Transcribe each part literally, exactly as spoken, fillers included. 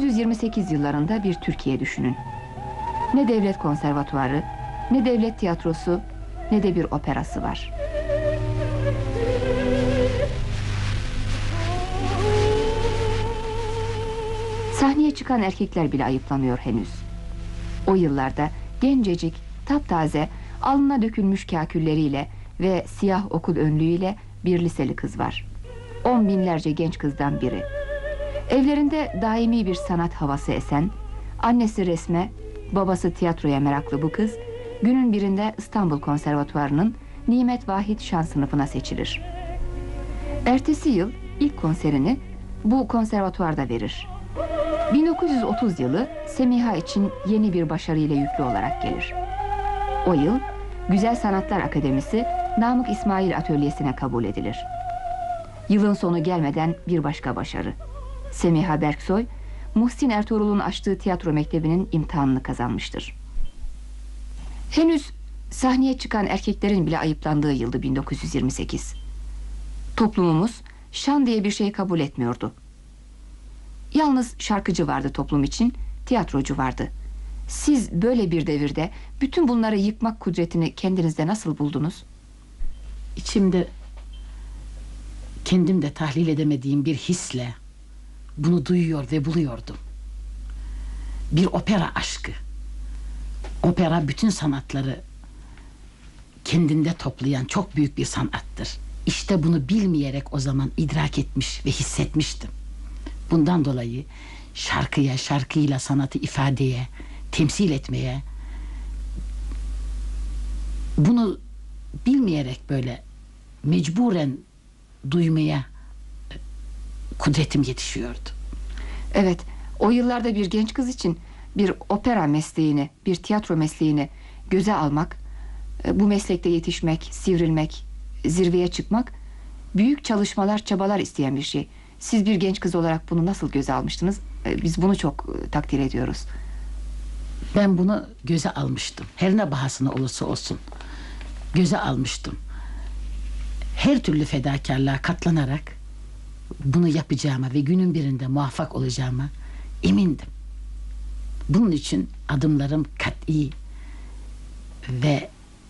yüz yirmi sekiz yıllarında bir Türkiye düşünün. Ne devlet konservatuvarı, ne devlet tiyatrosu, ne de bir operası var. Sahneye çıkan erkekler bile ayıplanıyor henüz. O yıllarda gencecik, taptaze, alnına dökülmüş kakülleriyle ve siyah okul önlüğüyle bir liseli kız var. On binlerce genç kızdan biri. Evlerinde daimi bir sanat havası esen, annesi resme, babası tiyatroya meraklı bu kız, günün birinde İstanbul Konservatuvarı'nın Nimet Vahit şan sınıfına seçilir. Ertesi yıl ilk konserini bu konservatuvarda verir. bin dokuz yüz otuz yılı Semiha için yeni bir başarıyla yüklü olarak gelir. O yıl Güzel Sanatlar Akademisi Namık İsmail Atölyesi'ne kabul edilir. Yılın sonu gelmeden bir başka başarı. Semiha Berksoy, Muhsin Ertuğrul'un açtığı tiyatro mektebinin imtihanını kazanmıştır. Henüz sahneye çıkan erkeklerin bile ayıplandığı yıldı bin dokuz yüz yirmi sekiz. Toplumumuz şan diye bir şey kabul etmiyordu. Yalnız şarkıcı vardı toplum için, tiyatrocu vardı. Siz böyle bir devirde bütün bunları yıkmak kudretini kendinizde nasıl buldunuz? İçimde kendim de tahlil edemediğim bir hisle bunu duyuyor ve buluyordum. Bir opera aşkı. Opera bütün sanatları kendinde toplayan çok büyük bir sanattır. İşte bunu bilmeyerek o zaman idrak etmiş ve hissetmiştim. Bundan dolayı şarkıya, şarkıyla sanatı ifadeye, temsil etmeye, bunu bilmeyerek böyle mecburen duymaya kudretim yetişiyordu. Evet, o yıllarda bir genç kız için bir opera mesleğini, bir tiyatro mesleğini göze almak, bu meslekte yetişmek, sivrilmek, zirveye çıkmak büyük çalışmalar, çabalar isteyen bir şey. Siz bir genç kız olarak bunu nasıl göze almıştınız? Biz bunu çok takdir ediyoruz. Ben bunu göze almıştım. Her ne bahasına olursa olsun göze almıştım. Her türlü fedakarlığa katlanarak bunu yapacağıma ve günün birinde muvaffak olacağıma emindim. Bunun için adımlarım kat'i ve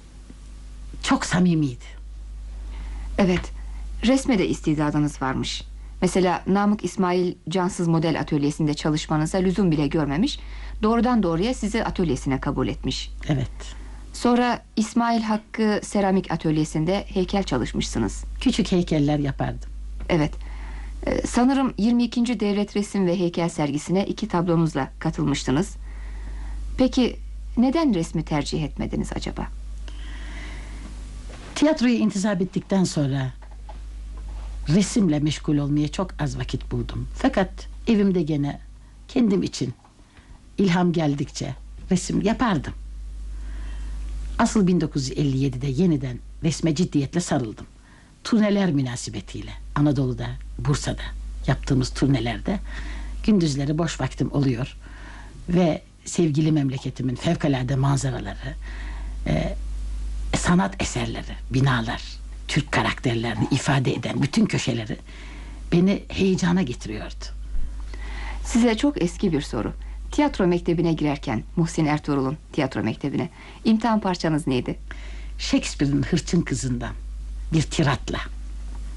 çok samimiydi. Evet, resme de istidadınız varmış. Mesela Namık İsmail Cansız Model Atölyesi'nde çalışmanıza lüzum bile görmemiş, doğrudan doğruya sizi atölyesine kabul etmiş. Evet. Sonra İsmail Hakkı Seramik Atölyesi'nde heykel çalışmışsınız. Küçük heykeller yapardım. Evet. Ee, sanırım yirmi ikinci Devlet Resim ve Heykel Sergisi'ne iki tablonuzla katılmıştınız. Peki neden resmi tercih etmediniz acaba? Tiyatroyu intizap ettikten sonra resimle meşgul olmaya çok az vakit buldum. Fakat evimde gene kendim için ilham geldikçe resim yapardım. Asıl bin dokuz yüz elli yedide yeniden resme ciddiyetle sarıldım. Turneler münasebetiyle Anadolu'da, Bursa'da yaptığımız turnelerde gündüzleri boş vaktim oluyor ve sevgili memleketimin fevkalade manzaraları, e, sanat eserleri, binalar, Türk karakterlerini ifade eden bütün köşeleri beni heyecana getiriyordu. Size çok eski bir soru. Tiyatro mektebine girerken, Muhsin Ertuğrul'un tiyatro mektebine, imtihan parçanız neydi? Shakespeare'in Hırçın Kızı'ndan bir tiratla